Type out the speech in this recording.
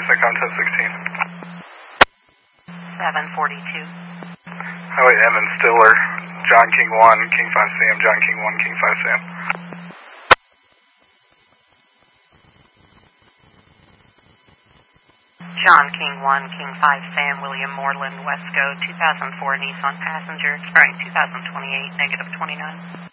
SACOM 1016. 742. Highway M and Stiller, John King 1, King 5 Sam, John King 1, King 5 Sam. John King 1, King 5 Sam, William Moreland, Wesco, 2004 Nissan passenger, expiring 2028, -29.